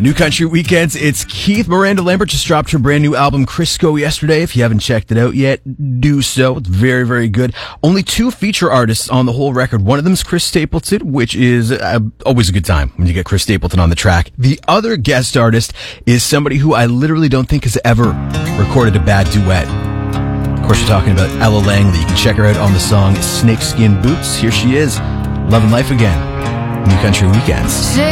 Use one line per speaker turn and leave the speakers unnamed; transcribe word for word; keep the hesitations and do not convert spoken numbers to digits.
New Country Weekends. It's Keith. Miranda Lambert just dropped her brand new album, Crisco, yesterday. If you haven't checked it out yet, do so. It's very, very good. Only two feature artists on the whole record. One of them is Chris Stapleton, which is uh, always a good time when you get Chris Stapleton on the track. The other guest artist is somebody who I literally don't think has ever recorded a bad duet. Of course, you're talking about Ella Langley. You can check her out on the song Snakeskin Boots. Here she is, Love and Life Again. New Country Weekends.